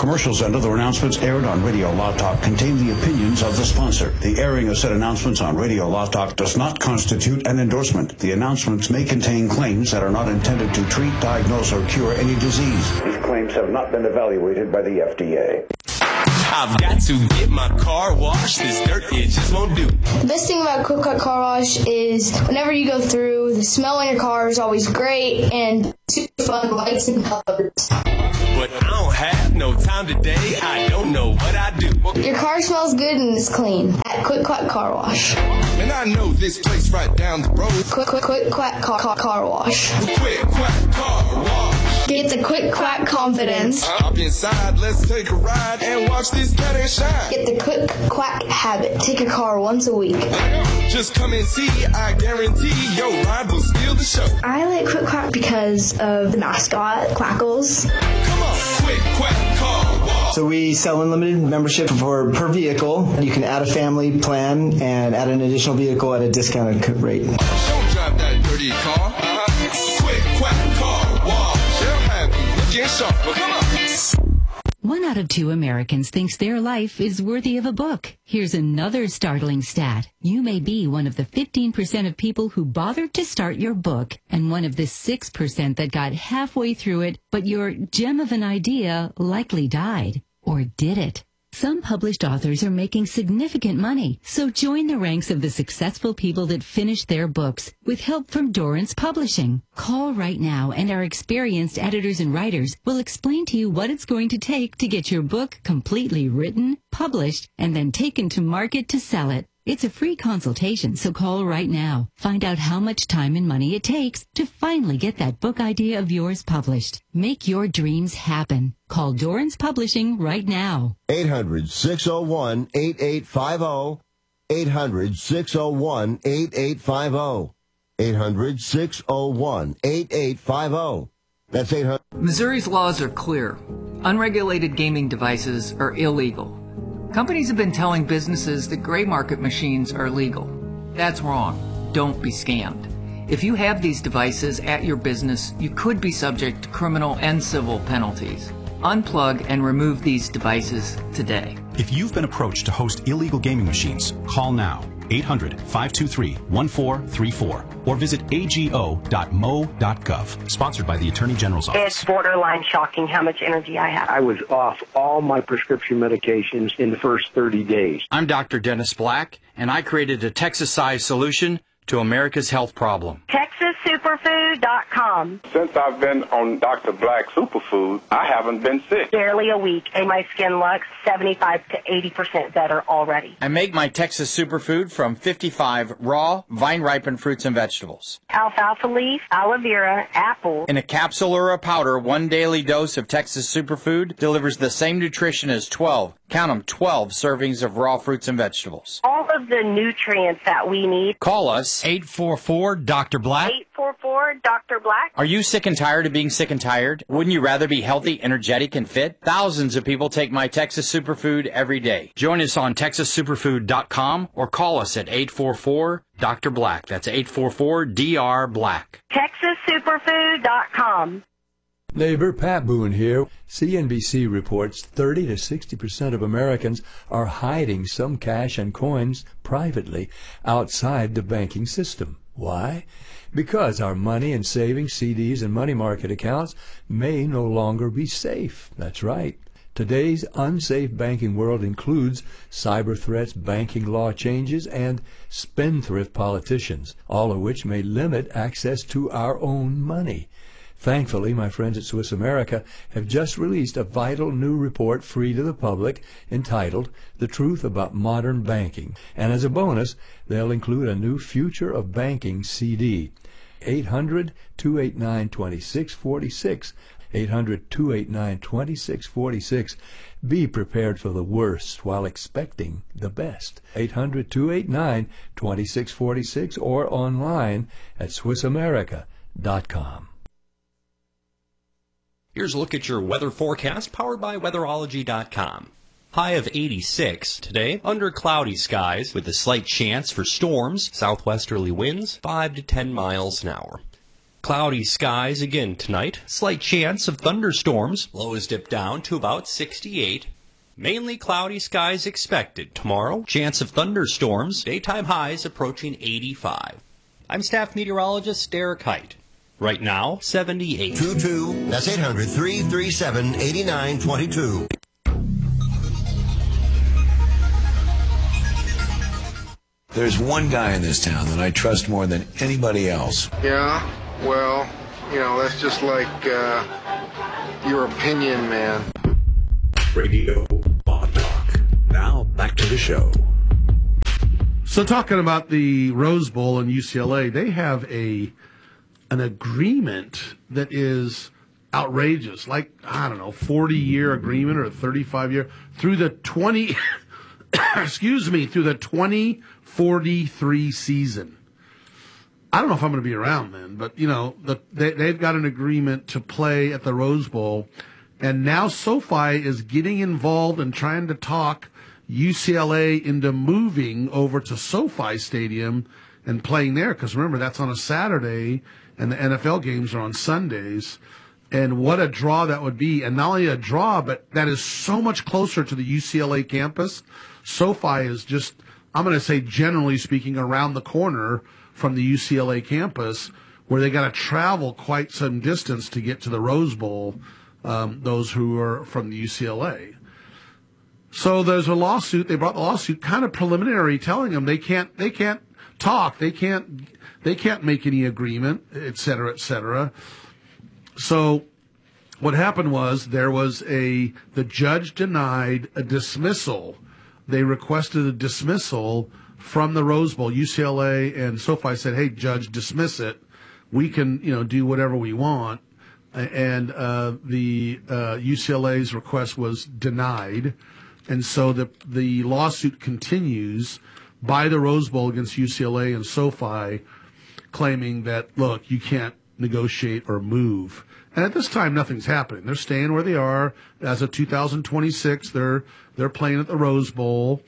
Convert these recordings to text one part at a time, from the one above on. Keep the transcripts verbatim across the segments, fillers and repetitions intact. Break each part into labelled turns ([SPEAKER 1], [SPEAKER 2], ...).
[SPEAKER 1] Commercials and other announcements aired on Radio Law Talk contain the opinions of the sponsor. The airing of said announcements on Radio Law Talk does not constitute an endorsement. The announcements may contain claims that are not intended to treat, diagnose, or cure any disease. These claims have not been evaluated by the F D A.
[SPEAKER 2] I've got to get my car washed. This dirt, it just won't do.
[SPEAKER 3] The best thing about Quick Quack Car Wash is whenever you go through, the smell in your car is always great and super fun lights and colors.
[SPEAKER 2] But I don't have no time today. I don't know what I do.
[SPEAKER 3] Your car smells good and is clean at Quick Quack Car Wash.
[SPEAKER 2] And I know this place right down the road.
[SPEAKER 3] Quick Quick Quick Quack Car, car, car Wash.
[SPEAKER 2] Quick Quack Car Wash.
[SPEAKER 3] Get the Quick Quack confidence.
[SPEAKER 2] Hop inside, let's take a ride and watch this cat and shine.
[SPEAKER 3] Get the Quick Quack habit. Take your car once a week.
[SPEAKER 2] Just come and see, I guarantee your ride will steal the show.
[SPEAKER 3] I like Quick Quack because of the mascot, Quackles.
[SPEAKER 2] Come on, Quick Quack Car Wash.
[SPEAKER 4] So we sell unlimited membership for per vehicle. You can add a family plan and add an additional vehicle at a discounted rate.
[SPEAKER 2] Don't drive that dirty car. Uh-huh. Quick Quack Car Wash.
[SPEAKER 5] One out of two Americans thinks their life is worthy of a book. Here's another startling stat. You may be one of the fifteen percent of people who bothered to start your book and one of the six percent that got halfway through it, but your gem of an idea likely died. Or did it? Some published authors are making significant money, so join the ranks of the successful people that finish their books with help from Dorrance Publishing. Call right now and our experienced editors and writers will explain to you what it's going to take to get your book completely written, published, and then taken to market to sell it. It's a free consultation, so call right now. Find out how much time and money it takes to finally get that book idea of yours published. Make your dreams happen. Call Dorrance Publishing right now.
[SPEAKER 6] eight hundred, six oh one, eight eight five oh. eight hundred, six oh one, eight eight five oh. eight hundred, six oh one, eight eight five oh. That's eight hundred.
[SPEAKER 7] Missouri's laws are clear. Unregulated gaming devices are illegal. Companies have been telling businesses that gray market machines are legal. That's wrong. Don't be scammed. If you have these devices at your business, you could be subject to criminal and civil penalties. Unplug and remove these devices today.
[SPEAKER 8] If you've been approached to host illegal gaming machines, call now. eight hundred, five two three, one four three four or visit A G O dot M O dot gov. Sponsored by the Attorney General's Office.
[SPEAKER 9] It's borderline shocking how much energy I have.
[SPEAKER 10] I was off all my prescription medications in the first thirty days.
[SPEAKER 11] I'm Doctor Dennis Black, and I created a Texas-sized solution to America's health problem.
[SPEAKER 9] Texas Superfood dot com.
[SPEAKER 12] Since I've been on Doctor Black Superfood, I haven't been sick.
[SPEAKER 9] Barely a week, and my skin looks seventy-five to eighty percent better already.
[SPEAKER 11] I make my Texas Superfood from fifty-five raw, vine-ripened fruits and vegetables.
[SPEAKER 9] Alfalfa leaf, aloe vera, apple.
[SPEAKER 11] In a capsule or a powder, one daily dose of Texas Superfood delivers the same nutrition as twelve, count them, twelve servings of raw fruits and vegetables.
[SPEAKER 9] All of the nutrients that we need.
[SPEAKER 11] Call us, eight four four, Doctor Black.
[SPEAKER 9] eight four four, Doctor Black.
[SPEAKER 11] Are you sick and tired of being sick and tired? Wouldn't you rather be healthy, energetic, and fit? Thousands of people take my Texas Superfood every day. Join us on Texas Superfood dot com or call us at eight four four, Doctor Black. That's eight four four, D R Black.
[SPEAKER 9] Texas Superfood dot com.
[SPEAKER 13] Neighbor Pat Boone here. C N B C reports thirty to sixty percent of Americans are hiding some cash and coins privately outside the banking system. Why? Because our money and savings, C Ds, and money market accounts may no longer be safe. That's right. Today's unsafe banking world includes cyber threats, banking law changes, and spendthrift politicians, all of which may limit access to our own money. Thankfully, my friends at Swiss America have just released a vital new report free to the public entitled The Truth About Modern Banking. And as a bonus, they'll include a new Future of Banking C D. eight hundred, two eight nine, two six four six. eight hundred, two eight nine, two six four six. Be prepared for the worst while expecting the best. eight hundred, two eight nine, two six four six or online at Swiss America dot com.
[SPEAKER 14] Here's a look at your weather forecast powered by weatherology dot com. High of eighty-six today, under cloudy skies with a slight chance for storms, southwesterly winds five to ten miles an hour. Cloudy skies again tonight. Slight chance of thunderstorms. Lows dip down to about sixty-eight. Mainly cloudy skies expected tomorrow. Chance of thunderstorms. Daytime highs approaching eighty-five. I'm staff meteorologist Derek Height. Right now, seventy-eight.
[SPEAKER 6] two two, that's eight hundred, three three seven, eight nine two two.
[SPEAKER 15] There's one guy in this town that I trust more than anybody else.
[SPEAKER 16] Yeah, well, you know, that's just like uh, your opinion, man.
[SPEAKER 1] Radio Law Talk. Now, back to the show.
[SPEAKER 17] So talking about the Rose Bowl and U C L A, they have a an agreement that is outrageous, like, I don't know, forty-year agreement or a thirty-five-year, through the twenty, excuse me, through the twenty forty-three season. I don't know if I'm going to be around then, but, you know, the, they, they've got an agreement to play at the Rose Bowl, and now SoFi is getting involved and trying to talk U C L A into moving over to SoFi Stadium and playing there, because remember, that's on a Saturday, and the N F L games are on Sundays. And what a draw that would be. And not only a draw, but that is so much closer to the U C L A campus. SoFi is just, I'm going to say generally speaking, around the corner from the U C L A campus, where they got to travel quite some distance to get to the Rose Bowl, um, those who are from the U C L A. So there's a lawsuit. They brought the lawsuit kind of preliminary, telling them they can't, they can't talk. They can't, they can't make any agreement, et cetera, et cetera. So what happened was there was a, the judge denied a dismissal. They requested a dismissal from the Rose Bowl. U C L A and SoFi said, hey, judge, dismiss it. We can, you know, do whatever we want. And uh, the uh, U C L A's request was denied. And so the the lawsuit continues by the Rose Bowl against U C L A and SoFi, claiming that, look, you can't negotiate or move. And at this time, nothing's happening. They're staying where they are. As of two thousand twenty-six, they're they're playing at the Rose Bowl.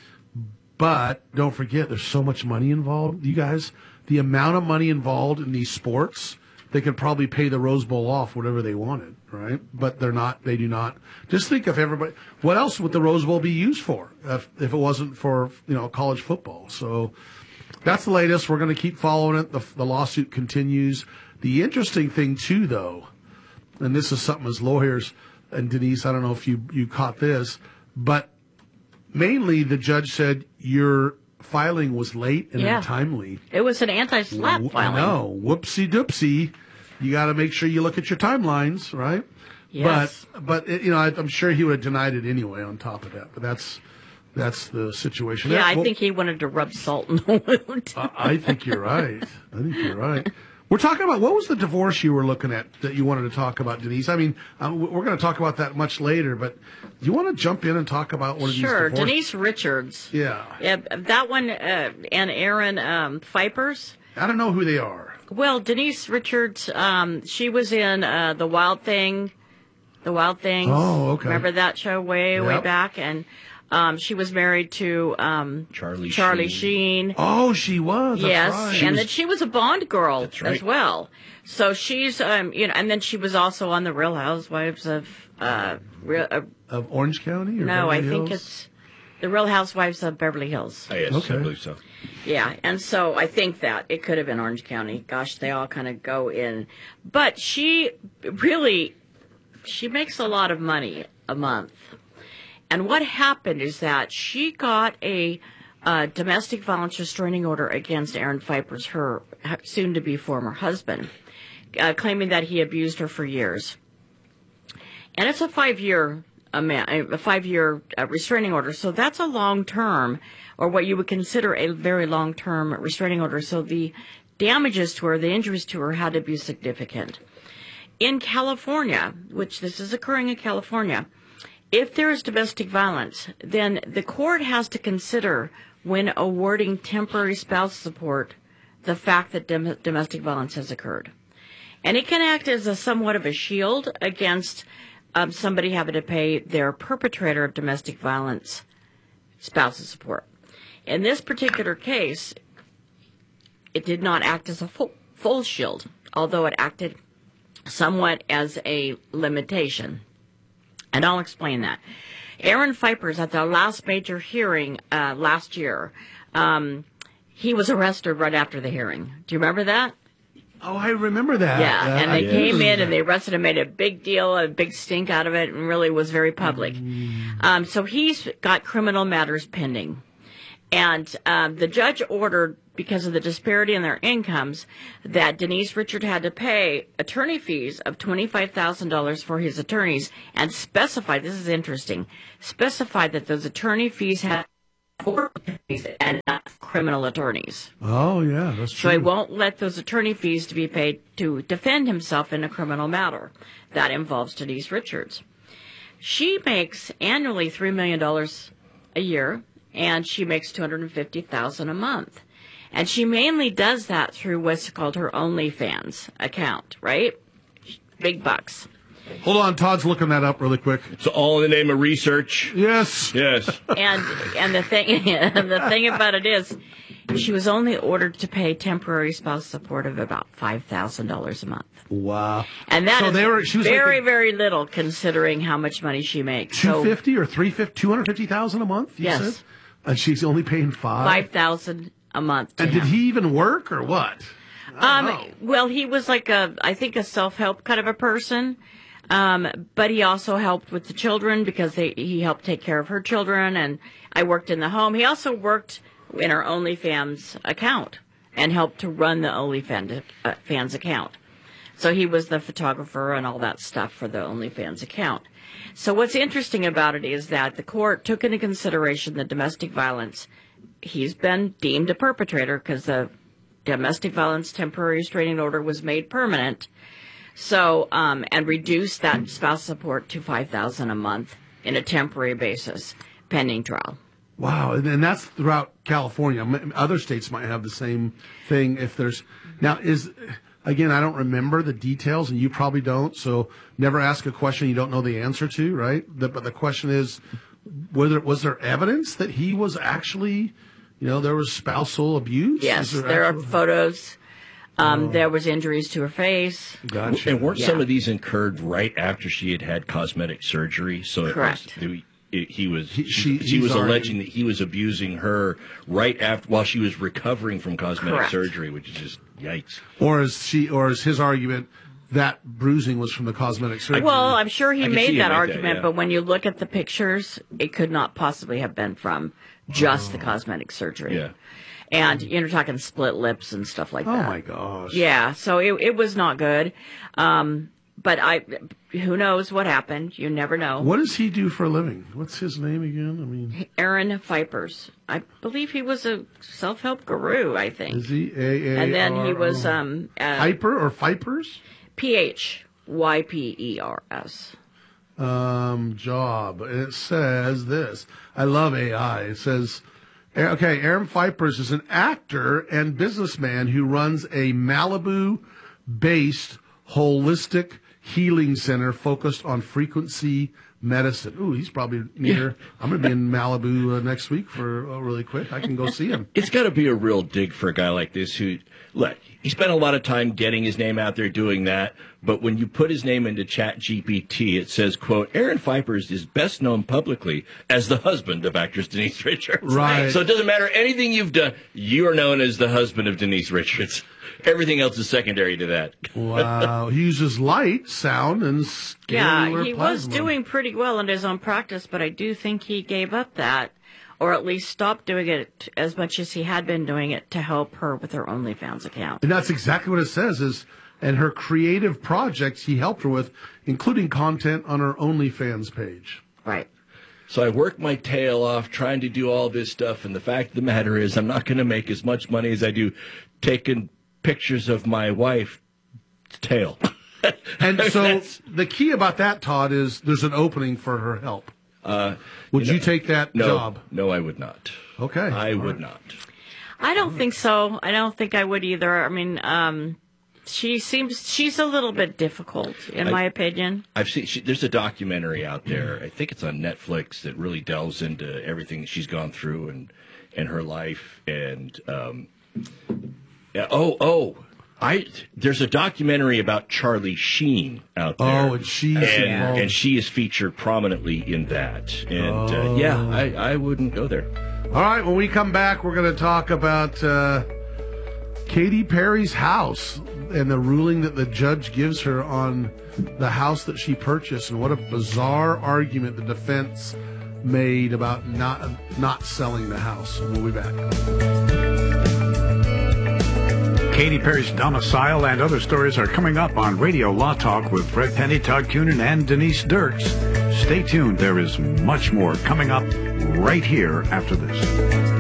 [SPEAKER 17] But don't forget, there's so much money involved. You guys, the amount of money involved in these sports, they could probably pay the Rose Bowl off whatever they wanted, right? But they're not. They do not. Just think of everybody. What else would the Rose Bowl be used for if, if it wasn't for, you know, college football? So that's the latest. We're going to keep following it. The, the lawsuit continues. The interesting thing, too, though, and this is something as lawyers, and Denise, I don't know if you, you caught this, but mainly the judge said your filing was late and
[SPEAKER 18] yeah.
[SPEAKER 17] untimely.
[SPEAKER 18] It was an anti-slap
[SPEAKER 17] w-
[SPEAKER 18] filing.
[SPEAKER 17] No, whoopsie doopsie. You got to make sure you look at your timelines, right?
[SPEAKER 18] Yes.
[SPEAKER 17] But but it, you know, I, I'm sure he would have denied it anyway. On top of that, but that's that's the situation.
[SPEAKER 18] Yeah,
[SPEAKER 17] There-
[SPEAKER 18] I
[SPEAKER 17] well,
[SPEAKER 18] think he wanted to rub salt in the wound.
[SPEAKER 17] I, I think you're right. I think you're right. We're talking about, what was the divorce you were looking at that you wanted to talk about, Denise? I mean, uh, we're going to talk about that much later, but do you want to jump in and talk about one of
[SPEAKER 18] Sure,
[SPEAKER 17] these divorce?
[SPEAKER 18] Denise Richards.
[SPEAKER 17] Yeah.
[SPEAKER 18] Yeah, that one, uh, and Aaron um, Vipers.
[SPEAKER 17] I don't know who they are.
[SPEAKER 18] Well, Denise Richards, um, she was in uh, The Wild Thing, The Wild Things.
[SPEAKER 17] Oh, okay.
[SPEAKER 18] Remember that show way, way
[SPEAKER 17] Yep.
[SPEAKER 18] back? And um, she was married to um,
[SPEAKER 19] Charlie
[SPEAKER 18] Charlie
[SPEAKER 19] Sheen.
[SPEAKER 18] Sheen.
[SPEAKER 17] Oh, she was. That's
[SPEAKER 18] yes,
[SPEAKER 17] right.
[SPEAKER 18] and then she was a Bond girl
[SPEAKER 19] That's right.
[SPEAKER 18] as well. So she's, um, you know, and then she was also on The Real Housewives of, uh, Real, uh,
[SPEAKER 17] Of Orange County? Or
[SPEAKER 18] no, I
[SPEAKER 17] Beverly
[SPEAKER 18] think
[SPEAKER 17] Hills?
[SPEAKER 18] it's The Real Housewives of Beverly Hills.
[SPEAKER 19] Oh, yes,
[SPEAKER 17] Okay.
[SPEAKER 19] I believe so.
[SPEAKER 18] Yeah, and so I think that it could have been Orange County. Gosh, they all kind of go in. But she really, she makes a lot of money a month. And what happened is that she got a uh, domestic violence restraining order against Aaron Vipers, her soon-to-be former husband, uh, claiming that he abused her for years. And it's a five-year a five-year uh, restraining order, so that's a long-term, or what you would consider a very long-term restraining order. So the damages to her, the injuries to her, had to be significant. In California, which this is occurring in California, if there is domestic violence, then the court has to consider, when awarding temporary spouse support, the fact that dom- domestic violence has occurred. And it can act as a somewhat of a shield against Um, somebody having to pay their perpetrator of domestic violence spousal support. In this particular case, it did not act as a full, full shield. although it acted somewhat as a limitation. And I'll explain that. Aaron Vipers, at the last major hearing uh, last year, um, he was arrested right after the hearing. Do you remember that?
[SPEAKER 17] Oh, I remember that.
[SPEAKER 18] Yeah,
[SPEAKER 17] Uh,
[SPEAKER 18] and they
[SPEAKER 17] I
[SPEAKER 18] came
[SPEAKER 17] do.
[SPEAKER 18] in and they arrested him, made a big deal, a big stink out of it, and really was very public.
[SPEAKER 17] Mm.
[SPEAKER 18] Um, so he's got criminal matters pending. And um, the judge ordered, because of the disparity in their incomes, that Denise Richard had to pay attorney fees of twenty-five thousand dollars for his attorneys, and specified, this is interesting, specified that those attorney fees had for attorneys and not criminal attorneys.
[SPEAKER 17] Oh, yeah, that's
[SPEAKER 18] So
[SPEAKER 17] true.
[SPEAKER 18] he won't let those attorney fees to be paid to defend himself in a criminal matter. That involves Denise Richards. She makes annually three million dollars a year, and she makes two hundred fifty thousand dollars a month. And she mainly does that through what's called her OnlyFans account, right? Big bucks.
[SPEAKER 17] Hold on, Todd's looking that up really quick.
[SPEAKER 19] It's all in the name of research.
[SPEAKER 17] Yes.
[SPEAKER 19] Yes.
[SPEAKER 18] And and the thing and the thing about it is, she was only ordered to pay temporary spouse support of about five thousand dollars a month.
[SPEAKER 17] Wow.
[SPEAKER 18] And that
[SPEAKER 17] So
[SPEAKER 18] is
[SPEAKER 17] they were- she was
[SPEAKER 18] very,
[SPEAKER 17] making-
[SPEAKER 18] very little considering how much money she makes.
[SPEAKER 17] Two
[SPEAKER 18] So
[SPEAKER 17] fifty or three fifty, two hundred fifty thousand a month. You
[SPEAKER 18] Yes.
[SPEAKER 17] said? And she's only paying five.
[SPEAKER 18] five thousand a month. To
[SPEAKER 17] And did
[SPEAKER 18] him.
[SPEAKER 17] he even work or what?
[SPEAKER 18] Um, well, he was like a, I think, a self-help kind of a person. Um, but he also helped with the children because they, he helped take care of her children, and I worked in the home. He also worked in our OnlyFans account and helped to run the OnlyFans uh, fans account. So he was the photographer and all that stuff for the OnlyFans account. So what's interesting about it is that the court took into consideration the domestic violence. He's been deemed a perpetrator because the domestic violence temporary restraining order was made permanent. So, um, and reduced that spouse support to five thousand dollars a month in a temporary basis, pending trial.
[SPEAKER 17] Wow, and, and that's throughout California. M- Other states might have the same thing. If there's now is again, I don't remember the details, and you probably don't. So never ask a question you don't know the answer to, right? The, but the question is, whether was there evidence that he was actually, you know, there was spousal abuse?
[SPEAKER 18] Yes,
[SPEAKER 17] Is
[SPEAKER 18] there
[SPEAKER 17] actual-
[SPEAKER 18] are photos. Um, There was injuries to her face.
[SPEAKER 17] Gotcha.
[SPEAKER 19] And weren't
[SPEAKER 18] Yeah.
[SPEAKER 19] some of these incurred right after she had had cosmetic surgery? So it
[SPEAKER 18] Correct.
[SPEAKER 19] was, it, he was
[SPEAKER 17] He-
[SPEAKER 19] she,
[SPEAKER 17] she-
[SPEAKER 19] she was
[SPEAKER 17] he's already-
[SPEAKER 19] alleging that he was abusing her right after while she was recovering from cosmetic
[SPEAKER 18] Correct.
[SPEAKER 19] surgery, which is just yikes.
[SPEAKER 17] Or is she? Or is his argument that bruising was from the cosmetic surgery?
[SPEAKER 18] Well, I'm sure he
[SPEAKER 19] I can see
[SPEAKER 18] made
[SPEAKER 19] him
[SPEAKER 18] that
[SPEAKER 19] make that,
[SPEAKER 18] argument,
[SPEAKER 19] yeah.
[SPEAKER 18] but when you look at the pictures, it could not possibly have been from just the cosmetic surgery.
[SPEAKER 19] Yeah.
[SPEAKER 18] And you're talking split lips and stuff like
[SPEAKER 17] Oh
[SPEAKER 18] that.
[SPEAKER 17] my gosh.
[SPEAKER 18] Yeah, so it it was not good. Um, but I, who knows what happened? You never know.
[SPEAKER 17] What does he do for a living? What's his name again? I mean,
[SPEAKER 18] Aaron Vipers. I believe he was a self-help guru, I think.
[SPEAKER 17] is he A A?
[SPEAKER 18] And then he was um, uh,
[SPEAKER 17] Hyper or Vipers?
[SPEAKER 18] P H Y P E R S.
[SPEAKER 17] Um, job. And it says this. I love A I. It says, okay, Aaron Vipers is an actor and businessman who runs a Malibu-based holistic healing center focused on frequency medicine. Ooh, he's probably near. I'm going to be in Malibu uh, next week for uh, really quick. I can go see him.
[SPEAKER 19] It's got to be a real dig for a guy like this who, look, he spent a lot of time getting his name out there doing that, but when you put his name into Chat G P T, it says, quote, Aaron Vipers is best known publicly as the husband of actress Denise Richards.
[SPEAKER 17] Right.
[SPEAKER 19] So it doesn't matter anything you've done, you are known as the husband of Denise Richards. Everything else is secondary to that.
[SPEAKER 17] Wow. He uses light, sound, and
[SPEAKER 18] Yeah,
[SPEAKER 17] scalar
[SPEAKER 18] he was
[SPEAKER 17] plasma.
[SPEAKER 18] doing pretty well in his own practice, but I do think he gave up that, or at least stopped doing it as much as he had been doing it to help her with her OnlyFans account.
[SPEAKER 17] And that's exactly what it says is, and her creative projects he helped her with, including content on her OnlyFans page.
[SPEAKER 18] Right.
[SPEAKER 19] So I worked my tail off trying to do all this stuff, and the fact of the matter is I'm not going to make as much money as I do taking pictures of my wife's tail.
[SPEAKER 17] And so the key about that, Todd, is there's an opening for her help.
[SPEAKER 19] Uh,
[SPEAKER 17] Would you,
[SPEAKER 19] know,
[SPEAKER 17] take that
[SPEAKER 19] no,
[SPEAKER 17] job?
[SPEAKER 19] No, I would not.
[SPEAKER 17] Okay.
[SPEAKER 19] I
[SPEAKER 17] All
[SPEAKER 19] would
[SPEAKER 17] right.
[SPEAKER 19] not.
[SPEAKER 18] I don't think so. I don't think I would either. I mean, um, she seems, she's a little bit difficult, in
[SPEAKER 19] I-
[SPEAKER 18] my opinion.
[SPEAKER 19] I've seen. She, there's a documentary out there. I think it's on Netflix that really delves into everything that she's gone through and and her life. And um, yeah, oh, oh, I there's a documentary about Charlie Sheen out there.
[SPEAKER 17] Oh, and she's
[SPEAKER 19] and,
[SPEAKER 17] involved.
[SPEAKER 19] and she is featured prominently in that. And
[SPEAKER 17] Oh.
[SPEAKER 19] uh, yeah, I, I wouldn't go there.
[SPEAKER 17] All right, when we come back, we're going to talk about uh, Katy Perry's house and the ruling that the judge gives her on the house that she purchased, and what a bizarre argument the defense made about not not selling the house. We'll be back.
[SPEAKER 20] Katy Perry's domicile and other stories are coming up on Radio Law Talk with Fred Penny, Todd Coonan, and Denise Dirks. Stay tuned. There is much more coming up right here after this.